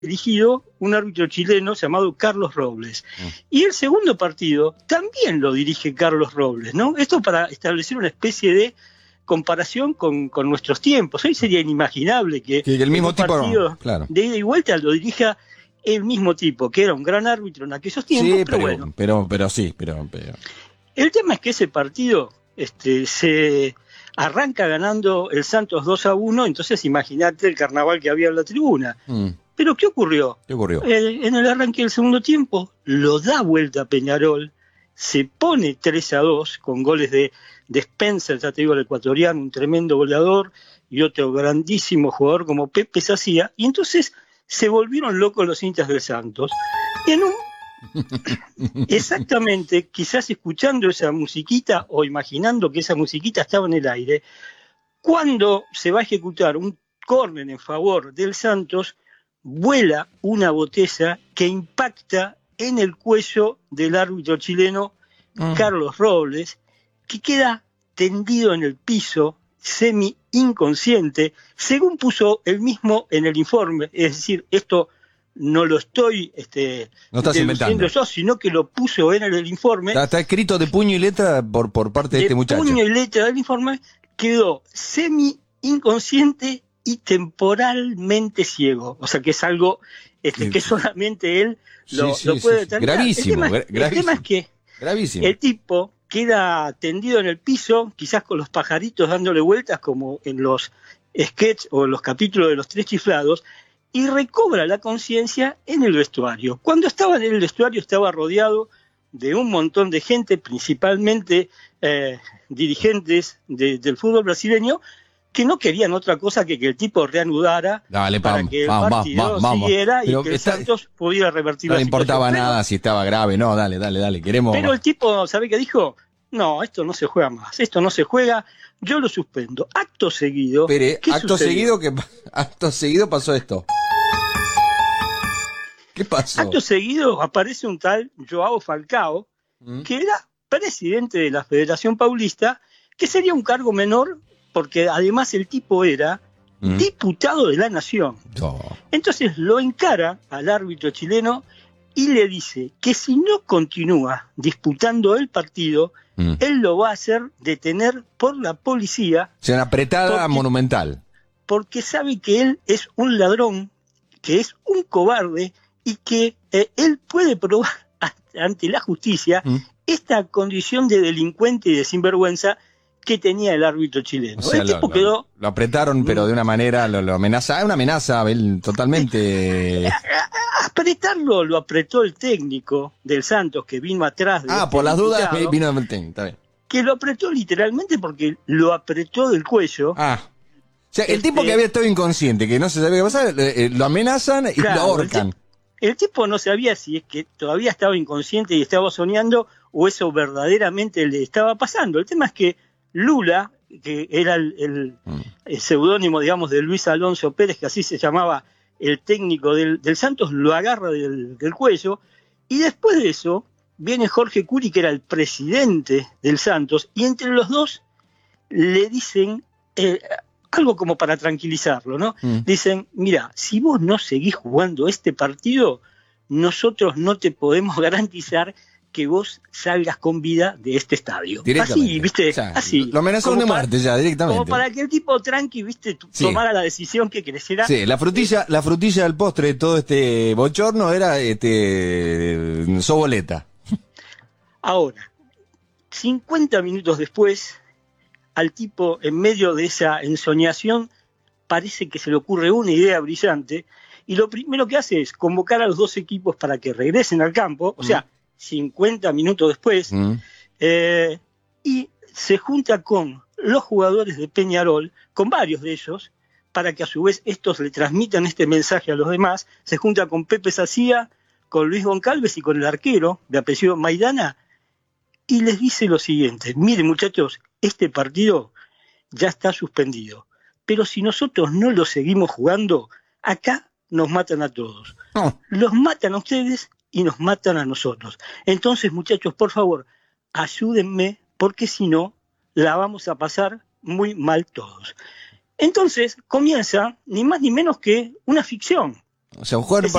dirigido un árbitro chileno llamado Carlos Robles. Y el segundo partido también lo dirige Carlos Robles, ¿no? Esto para establecer una especie de comparación con nuestros tiempos. Hoy sería inimaginable que el mismo tipo, partido claro, de ida y vuelta lo dirija el mismo tipo, que era un gran árbitro en aquellos tiempos, sí, pero bueno. Pero El tema es que ese partido se arranca ganando el Santos 2-1, entonces imagínate el carnaval que había en la tribuna. Pero ¿qué ocurrió? ¿Qué ocurrió? En el arranque del segundo tiempo lo da vuelta Peñarol, se pone 3-2 con goles de Spencer, ya te digo, el ecuatoriano, un tremendo goleador, y otro grandísimo jugador como Pepe Sacía, y entonces se volvieron locos los hinchas del Santos. Y exactamente, quizás escuchando esa musiquita o imaginando que esa musiquita estaba en el aire, cuando se va a ejecutar un córner en favor del Santos, vuela una botella que impacta en el cuello del árbitro chileno Carlos Robles, que queda tendido en el piso, semi inconsciente, según puso él mismo en el informe. Es decir, esto no lo estoy no estás inventando yo, sino que lo puso en el informe. Está escrito de puño y letra por parte de este muchacho. De puño y letra del informe, quedó semi inconsciente y temporalmente ciego. O sea que es algo que solamente él lo puede determinar. Gravísimo, el tema es que gravísimo. El tipo queda tendido en el piso, quizás con los pajaritos dándole vueltas como en los sketches o en los capítulos de Los Tres Chiflados, y recobra la conciencia en el vestuario. Cuando estaba en el vestuario estaba rodeado de un montón de gente, principalmente dirigentes del fútbol brasileño, que no querían otra cosa que el tipo reanudara para que el partido siguiera y que el Santos pudiera revertir la situación. No le importaba nada si estaba grave, no, dale, queremos. Pero el tipo, ¿sabe qué dijo? No, esto no se juega más, esto no se juega, yo lo suspendo. Acto seguido, acto seguido pasó esto. ¿Qué pasó? Acto seguido aparece un tal Joao Falcao, que era presidente de la Federación Paulista, que sería un cargo menor, porque además el tipo era diputado de la Nación. Entonces lo encara al árbitro chileno y le dice que si no continúa disputando el partido, él lo va a hacer detener por la policía. O sea, una apretada monumental. Porque sabe que él es un ladrón, que es un cobarde y que él puede probar ante la justicia esta condición de delincuente y de sinvergüenza que tenía el árbitro chileno. O sea, lo apretaron, pero de una manera, lo amenaza, una amenaza totalmente... Apretarlo lo apretó el técnico del Santos, que vino atrás de por las dudas vino el técnico, está bien. Que lo apretó literalmente porque lo apretó del cuello. O sea, el tipo que había estado inconsciente, que no se sabía qué pasar, lo amenazan y lo ahorcan. El tipo no sabía si es que todavía estaba inconsciente y estaba soñando o eso verdaderamente le estaba pasando. El tema es que Lula, que era el seudónimo, digamos, de Luis Alonso Pérez, que así se llamaba el técnico del Santos, lo agarra del cuello, y después de eso viene Jorge Curi, que era el presidente del Santos, y entre los dos le dicen algo como para tranquilizarlo, ¿no? Dicen, mira, si vos no seguís jugando este partido, nosotros no te podemos garantizar que vos salgas con vida de este estadio. Así, ¿viste? Así. Lo amenazaron de muerte ya, directamente. Como para que el tipo tranqui, ¿viste? Tomara la decisión que creciera. Sí, la frutilla del postre de todo este bochorno era Soboleta. Ahora, 50 minutos después, al tipo, en medio de esa ensoñación, parece que se le ocurre una idea brillante, y lo primero que hace es convocar a los dos equipos para que regresen al campo, o sea, 50 minutos después, y se junta con los jugadores de Peñarol, con varios de ellos, para que a su vez estos le transmitan este mensaje a los demás. Se junta con Pepe Sacía, con Luis Goncalves y con el arquero de apellido Maidana, y les dice lo siguiente: miren, muchachos, este partido ya está suspendido, pero si nosotros no lo seguimos jugando, acá nos matan a todos. Los matan a ustedes y nos matan a nosotros. Entonces, muchachos, por favor, ayúdenme, porque si no, la vamos a pasar muy mal todos. Entonces comienza ni más ni menos que una ficción. O sea, un jugador